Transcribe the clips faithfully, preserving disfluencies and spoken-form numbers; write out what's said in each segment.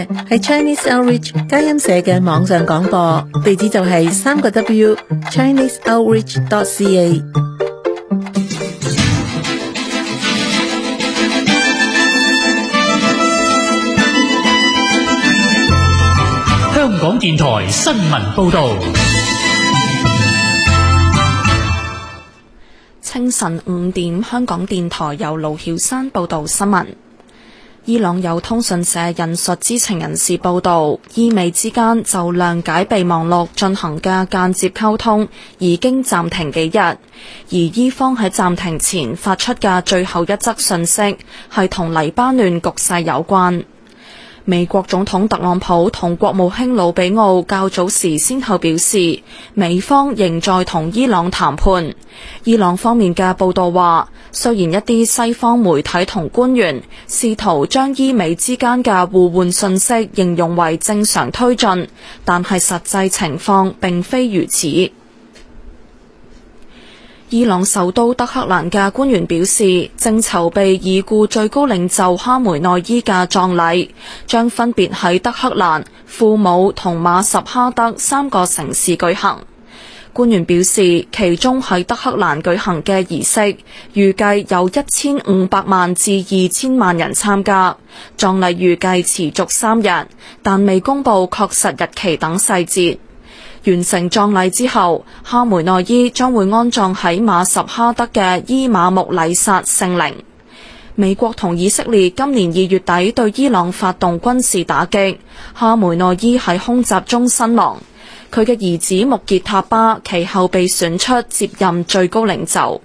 係 Chinese Outreach 佳音社嘅網上廣播，地址就係三個 W Chinese Outreach dot C A。 香港電台新聞報道。 清晨五點，香港電台由盧曉山報道新聞。伊朗有通訊社引述知情人士報道，伊美之間就諒解備忘錄進行嘅間接溝通已經暫停幾日，而伊方喺暫停前發出嘅最後一則訊息係同黎巴嫩局勢有關。美國總統特朗普同國務卿魯比奧較早時先後表示，美方仍在同伊朗談判。伊朗方面嘅報道話，雖然一啲西方媒體同官員試圖將伊美之間嘅互換信息形容為正常推進，但係實際情況並非如此。伊朗首都德黑蘭嘅官員表示，正籌備已故最高領袖哈梅內伊嘅葬禮，將分別喺德黑蘭、庫姆同馬什哈德三個城市舉行。官員表示，其中喺德黑蘭舉行嘅儀式，預計有一千五百萬至二千萬人參加。葬禮預計持續三日，但未公布確實日期等細節。完成葬禮之後，哈梅內伊將會安葬喺馬什哈德嘅伊馬木禮薩聖陵。美國同以色列今年二月底對伊朗發動軍事打擊，哈梅內伊喺空襲中身亡。佢嘅兒子穆傑塔巴其後被選出接任最高領袖。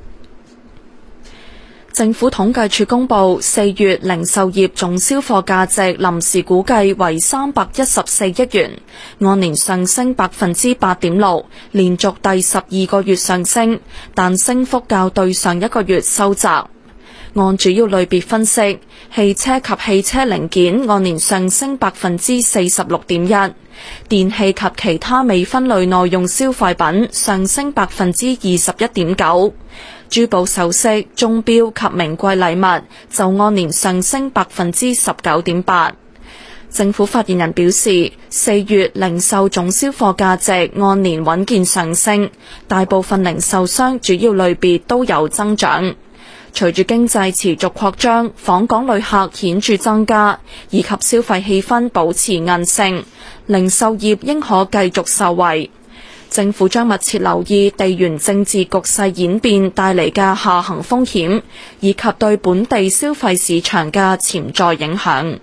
政府統計處公布，四月零售業總銷貨價值臨時估計為三百一十四億元，按年上升百分之八點六，連續第十二個月上升，但升幅較對上一個月收窄。按主要類別分析，汽車及汽車零件按年上升百分之四十六點一，電器及其他未分類耐用消費品上升百分之二十一點九，珠寶首飾、鐘錶及名貴禮物就按年上升百分之十九點八。政府發言人表示，四月零售總銷貨價值按年穩健上升，大部分零售商主要類別都有增長。隨住經濟持續擴張，訪港旅客顯著增加，以及消費氣氛保持韌性，零售業應可繼續受惠。政府將密切留意地緣政治局勢演變帶嚟嘅下行風險，以及對本地消費市場嘅潛在影響。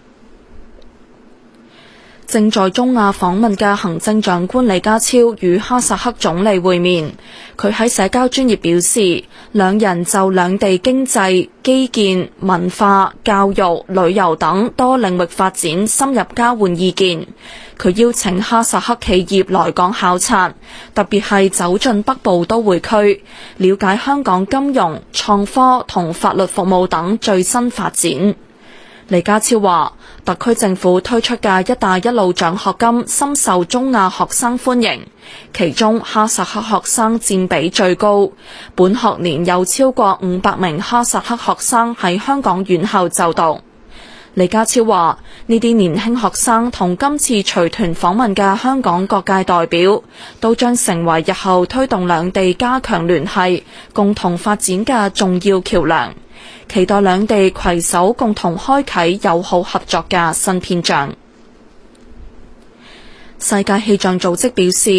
正在中亞訪問嘅行政長官李家超與哈薩克總理會面，佢喺社交專頁表示，兩人就兩地經濟、基建、文化、教育、旅遊等多領域發展深入交換意見。佢邀請哈薩克企業來港考察，特別係走進北部都會區，了解香港金融、創科同法律服務等最新發展。李家超話，特區政府推出嘅一帶一路獎學金深受中亞學生歡迎，其中哈薩克學生佔比最高，本學年有超過五百名哈薩克學生喺香港院校就讀。李家超話，呢啲年輕學生同今次隨團訪問嘅香港各界代表，都將成為日後推動兩地加強聯繫、共同發展嘅重要橋樑。期待兩地攜手共同開啟友好合作嘅新篇章。世界氣象組織表示，